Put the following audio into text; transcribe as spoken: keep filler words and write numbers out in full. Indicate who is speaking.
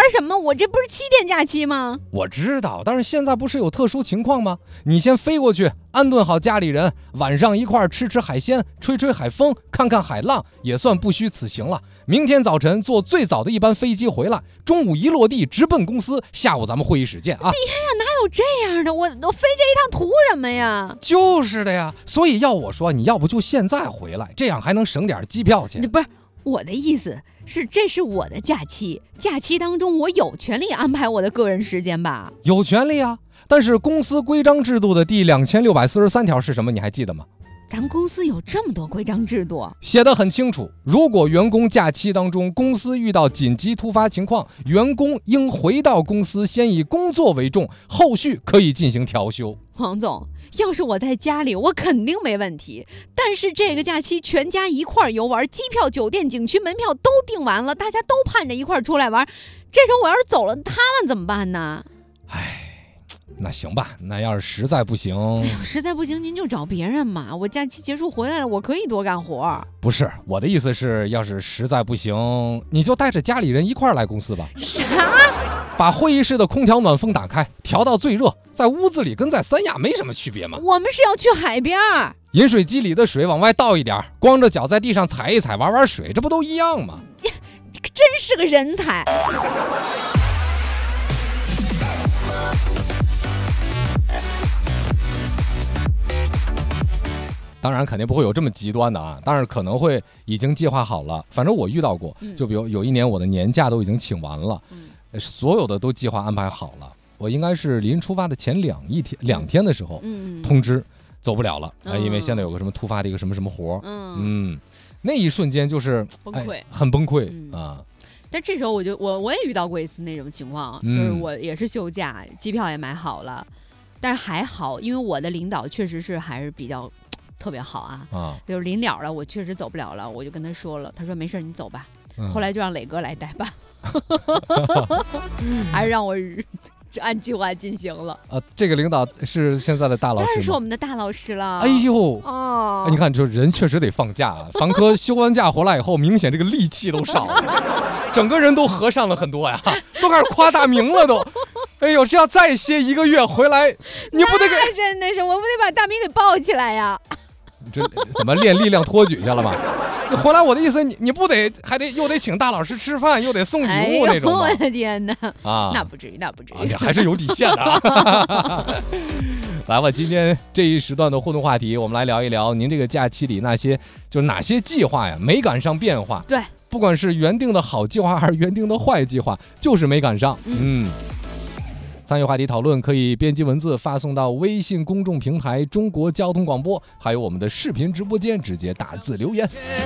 Speaker 1: 什么？我这不是七天假期吗？
Speaker 2: 我知道，但是现在不是有特殊情况吗？你先飞过去，安顿好家里人，晚上一块儿吃吃海鲜，吹吹海风，看看海浪，也算不虚此行了。明天早晨坐最早的一班飞机回来，中午一落地直奔公司，下午咱们会议室见啊！
Speaker 1: 别呀，哪有这样的？我我飞这一趟图什么呀？
Speaker 2: 就是的呀，所以要我说，你要不就现在回来，这样还能省点机票钱。
Speaker 1: 不是。我的意思是，这是我的假期，假期当中我有权利安排我的个人时间吧？
Speaker 2: 有权利啊，但是公司规章制度的第两千六百四十三条是什么？你还记得吗？
Speaker 1: 咱们公司有这么多规章制度，
Speaker 2: 写得很清楚。如果员工假期当中公司遇到紧急突发情况，员工应回到公司，先以工作为重，后续可以进行调休。
Speaker 1: 黄总，要是我在家里，我肯定没问题。但是这个假期全家一块儿游玩，机票、酒店、景区门票都订完了，大家都盼着一块儿出来玩。这时候我要是走了，他们怎么办呢？
Speaker 2: 唉。那行吧，那要是实在不行，
Speaker 1: 哎呦，实在不行您就找别人嘛。我假期结束回来了，我可以多干活。
Speaker 2: 不是，我的意思是，要是实在不行，你就带着家里人一块儿来公司吧。
Speaker 1: 啥？
Speaker 2: 把会议室的空调暖风打开，调到最热，在屋子里跟在三亚没什么区别嘛。
Speaker 1: 我们是要去海边，
Speaker 2: 饮水机里的水往外倒一点，光着脚在地上踩一踩，玩玩水，这不都一样吗？
Speaker 1: 真是个人才。
Speaker 2: 当然肯定不会有这么极端的啊，但是可能会已经计划好了。反正我遇到过，就比如有一年我的年假都已经请完了，嗯、所有的都计划安排好了。我应该是临出发的前两一天两天的时候，嗯、通知走不了了，嗯呃，因为现在有个什么突发的一个什么什么活，嗯，嗯那一瞬间就是
Speaker 1: 崩溃，
Speaker 2: 哎，很崩溃，嗯、啊。
Speaker 1: 但这时候我就我我也遇到过一次那种情况，嗯、就是我也是休假，机票也买好了，但是还好，因为我的领导确实是还是比较。特别好啊，啊，就是临了了，我确实走不了了，我就跟他说了，他说没事你走吧，嗯、后来就让磊哥来代办，还是让我按计划进行了。
Speaker 2: 啊，这个领导是现在的大老师吗？
Speaker 1: 当然是我们的大老师了。
Speaker 2: 哎呦，哦，哎、你看，就人确实得放假啊。凡科休完假回来以后，明显这个力气都少了，整个人都和善了很多呀，都开始夸大名了都。哎呦，这要再歇一个月回来，你不得给？
Speaker 1: 真的是，我不得把大明给抱起来呀！
Speaker 2: 这怎么练力量托举去了吗？你回来，我的意思，你你不得还得又得请大老师吃饭，又得送礼物那种吗？
Speaker 1: 哎、我的天哪！
Speaker 2: 啊，
Speaker 1: 那不至于，那不至于，
Speaker 2: 啊、你还是有底线的啊！来吧，今天这一时段的互动话题，我们来聊一聊您这个假期里那些就哪些计划呀没赶上变化？
Speaker 1: 对，
Speaker 2: 不管是原定的好计划还是原定的坏计划，就是没赶上。嗯。嗯参与话题讨论可以编辑文字发送到微信公众平台中国交通广播，还有我们的视频直播间直接打字留言。